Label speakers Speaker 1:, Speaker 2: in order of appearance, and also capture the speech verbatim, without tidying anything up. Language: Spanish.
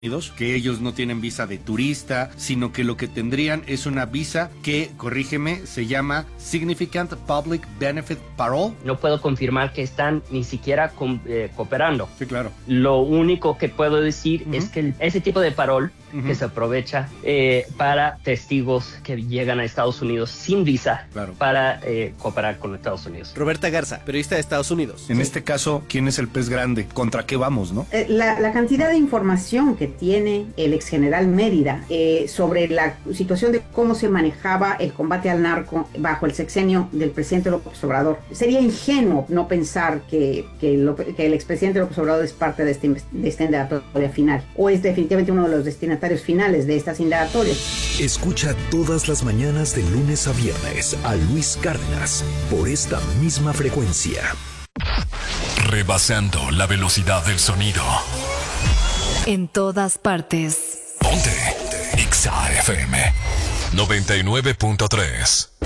Speaker 1: Unidos, que ellos no tienen visa de turista, sino que lo que tendrían es una visa que, corrígeme, se llama Significant Public Benefit Parole.
Speaker 2: No puedo confirmar que están ni siquiera con, eh, cooperando.
Speaker 1: Sí, claro.
Speaker 2: Lo único que puedo decir
Speaker 1: Uh-huh.
Speaker 2: es que el, ese tipo de parole uh-huh. que se aprovecha eh, para testigos que llegan a Estados Unidos sin visa
Speaker 1: claro.
Speaker 2: para eh, cooperar con Estados Unidos.
Speaker 3: Roberta Garza, periodista de Estados Unidos.
Speaker 1: En
Speaker 3: sí.
Speaker 1: este caso, ¿quién es el pez grande? ¿Contra qué vamos, no?
Speaker 4: Eh, la, la cantidad de información que tiene el ex general Mérida eh, sobre la situación de cómo se manejaba el combate al narco bajo el sexenio del presidente López Obrador. Sería ingenuo no pensar que, que, lo, que el expresidente López Obrador es parte de, este, de esta indagatoria final, o es definitivamente uno de los destinatarios finales de estas indagatorias.
Speaker 5: Escucha todas las mañanas de lunes a viernes a Luis Cárdenas por esta misma frecuencia.
Speaker 6: Rebasando la velocidad del sonido.
Speaker 7: En todas partes.
Speaker 6: Ponte X A F M noventa y nueve punto tres.